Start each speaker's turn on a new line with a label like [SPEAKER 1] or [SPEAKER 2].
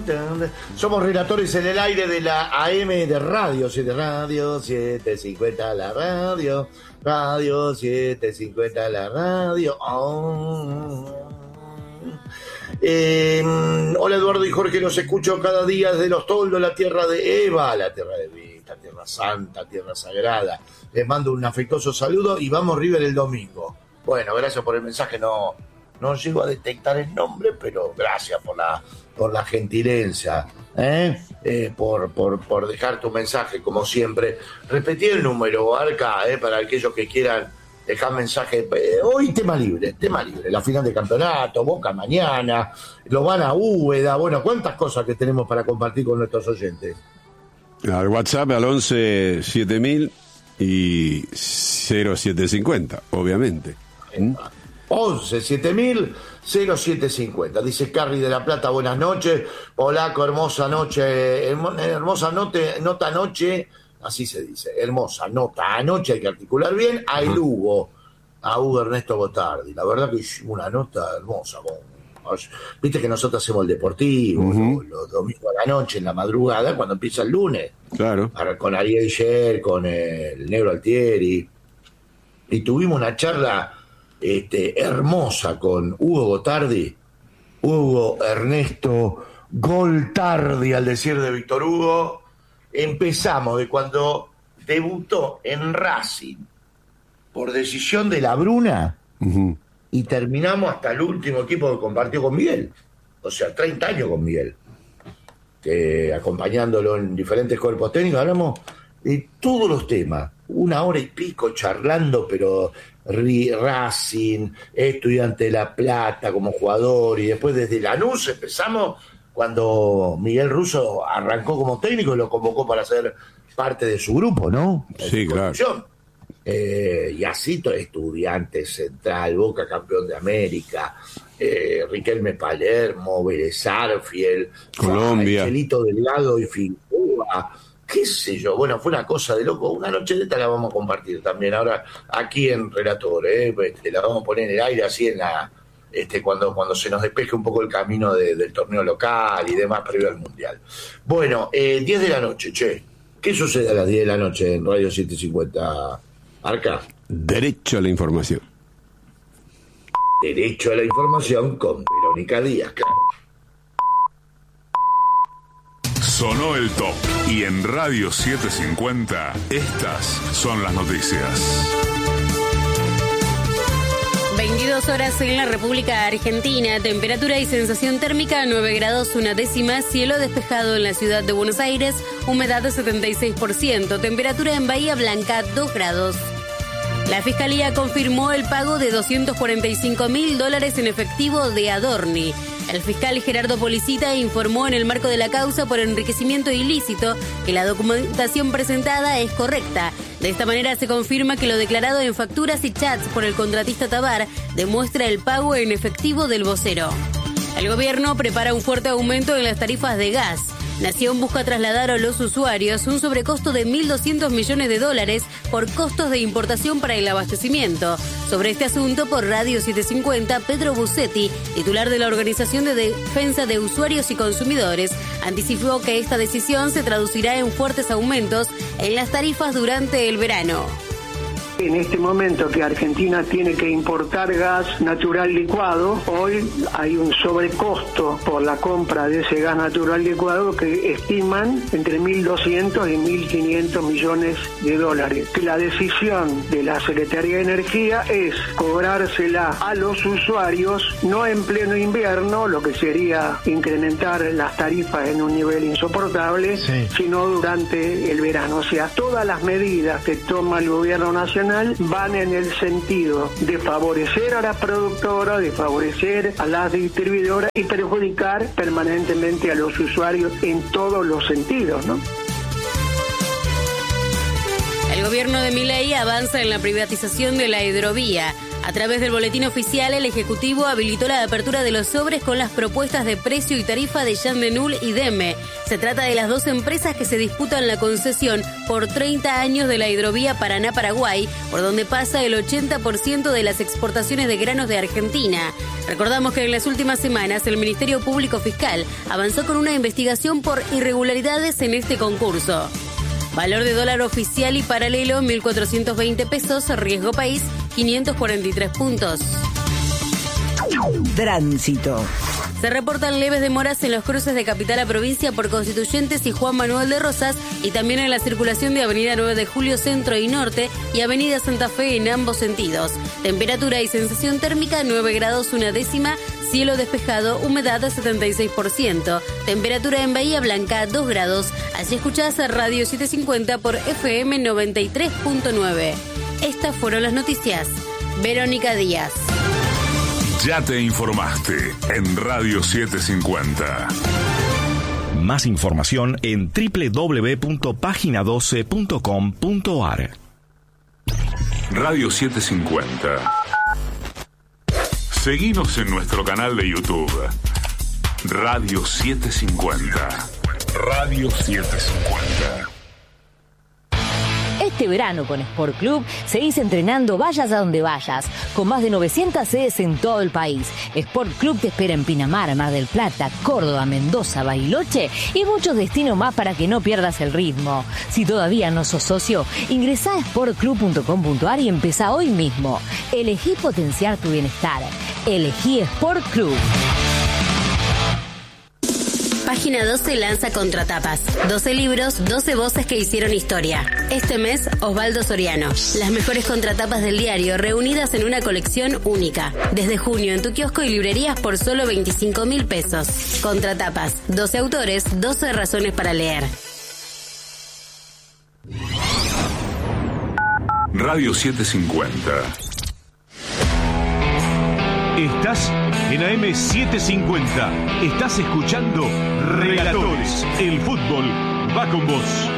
[SPEAKER 1] Somos relatores en el aire de la AM de Radio 750, la radio 750, la radio. Hola Eduardo y Jorge, los escucho cada día desde Los Toldos, la tierra de Eva, la tierra de Vista, tierra santa, tierra sagrada. Les mando un afectuoso saludo y vamos River el domingo. Bueno, gracias por el mensaje, no llego a detectar el nombre, pero gracias por la gentileza, por dejar tu mensaje, como siempre. Repetí el número, Arca, para aquellos que quieran dejar mensaje. Hoy tema libre, la final de campeonato, Boca mañana, lo van a Úbeda, bueno, cuántas cosas que tenemos para compartir con nuestros oyentes.
[SPEAKER 2] Al WhatsApp al 11 7000 y 0750, obviamente.
[SPEAKER 1] 11 7000 0750. Dice Carrie de La Plata, buenas noches. Polaco, hermosa noche, hermosa nota anoche, así se dice, hermosa nota anoche, hay que articular bien, a Hugo Ernesto Gotardi. La verdad que hicimos una nota hermosa. Viste que nosotros hacemos el deportivo, los domingos a la noche, en la madrugada, cuando empieza el lunes. Claro. Con Ariel Sher, con el Negro Altieri. Y tuvimos una charla hermosa con Hugo Gotardi, Hugo Ernesto Goltardi, al decir de Víctor Hugo. Empezamos de cuando debutó en Racing por decisión de la Bruna, y terminamos hasta el último equipo que compartió con Miguel, o sea, 30 años con Miguel, acompañándolo en diferentes cuerpos técnicos. Hablamos de todos los temas, 1 hora y pico charlando, pero Racing, Estudiante de La Plata como jugador, y después desde Lanús empezamos cuando Miguel Russo arrancó como técnico y lo convocó para ser parte de su grupo, ¿no?
[SPEAKER 2] Sí, claro.
[SPEAKER 1] Y así todo, Estudiantes, Central, Boca campeón de América, Riquelme Palermo, Vélez Arfiel,
[SPEAKER 2] Colombia,
[SPEAKER 1] Chelito Delgado y Figueroa, qué sé yo. Bueno, fue una cosa de loco. Una noche de esta la vamos a compartir también ahora aquí en Relator, la vamos a poner en el aire así en la cuando se nos despeje un poco el camino del torneo local y demás previo al Mundial. Bueno, 10 de la noche, che. ¿Qué sucede a las 10 de la noche en Radio 750, Arca?
[SPEAKER 2] Derecho a la información.
[SPEAKER 1] Derecho a la información con Verónica Díaz, claro.
[SPEAKER 3] Sonó el top. Y en Radio 750, estas son las noticias.
[SPEAKER 4] 22 horas en la República Argentina, temperatura y sensación térmica 9 grados 1 décima, cielo despejado en la ciudad de Buenos Aires, humedad de 76%, temperatura en Bahía Blanca 2 grados. La Fiscalía confirmó el pago de $245.000 en efectivo de Adorni. El fiscal Gerardo Policita informó en el marco de la causa por enriquecimiento ilícito que la documentación presentada es correcta. De esta manera se confirma que lo declarado en facturas y chats por el contratista Tabar demuestra el pago en efectivo del vocero. El gobierno prepara un fuerte aumento en las tarifas de gas. Nación busca trasladar a los usuarios un sobrecosto de $1.200 millones por costos de importación para el abastecimiento. Sobre este asunto, por Radio 750, Pedro Busetti, titular de la Organización de Defensa de Usuarios y Consumidores, anticipó que esta decisión se traducirá en fuertes aumentos en las tarifas durante el verano.
[SPEAKER 5] En este momento que Argentina tiene que importar gas natural licuado, hoy hay un sobrecosto por la compra de ese gas natural licuado que estiman entre 1.200 y 1.500 millones de dólares. La decisión de la Secretaría de Energía es cobrársela a los usuarios, no en pleno invierno, lo que sería incrementar las tarifas en un nivel insoportable, sino durante el verano. O sea, todas las medidas que toma el gobierno nacional van en el sentido de favorecer a las productoras, de favorecer a las distribuidoras y perjudicar permanentemente a los usuarios en todos los sentidos, ¿no?
[SPEAKER 4] El gobierno de Milei avanza en la privatización de la hidrovía. A través del boletín oficial, el Ejecutivo habilitó la apertura de los sobres con las propuestas de precio y tarifa de Jean de Null y DEME. Se trata de las dos empresas que se disputan la concesión por 30 años de la hidrovía Paraná-Paraguay, por donde pasa el 80% de las exportaciones de granos de Argentina. Recordamos que en las últimas semanas el Ministerio Público Fiscal avanzó con una investigación por irregularidades en este concurso. Valor de dólar oficial y paralelo, 1.420 pesos. Riesgo país, 543 puntos.
[SPEAKER 6] Tránsito.
[SPEAKER 4] Se reportan leves demoras en los cruces de Capital a Provincia por Constituyentes y Juan Manuel de Rosas, y también en la circulación de Avenida 9 de Julio Centro y Norte y Avenida Santa Fe en ambos sentidos. Temperatura y sensación térmica 9 grados 1 décima, cielo despejado, humedad 76%. Temperatura en Bahía Blanca 2 grados. Allí escuchás a Radio 750 por FM 93.9. Estas fueron las noticias. Verónica Díaz.
[SPEAKER 3] Ya te informaste en Radio 750.
[SPEAKER 7] Más información en www.pagina12.com.ar.
[SPEAKER 3] Radio 750. Seguinos en nuestro canal de YouTube. Radio 750. Radio 750.
[SPEAKER 8] Este verano con Sport Club seguís entrenando vayas a donde vayas, con más de 900 sedes en todo el país. Sport Club te espera en Pinamar, Mar del Plata, Córdoba, Mendoza, Bariloche y muchos destinos más para que no pierdas el ritmo. Si todavía no sos socio, ingresá a sportclub.com.ar y empezá hoy mismo. Elegí potenciar tu bienestar. Elegí Sport Club.
[SPEAKER 4] Página 12 lanza Contratapas. 12 libros, 12 voces que hicieron historia. Este mes, Osvaldo Soriano. Las mejores contratapas del diario reunidas en una colección única. Desde junio en tu kiosco y librerías por solo 25.000 pesos. Contratapas. 12 autores, 12 razones para leer.
[SPEAKER 3] Radio 750.
[SPEAKER 9] Estás en AM750. Estás escuchando Relatores. El fútbol va con vos.